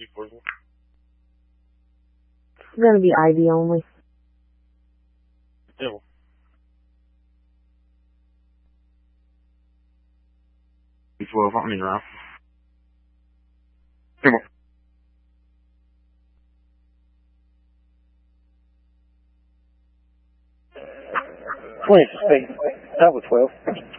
It's going to be ID only. Ew. B12, I'm in around. Come on. That was 12.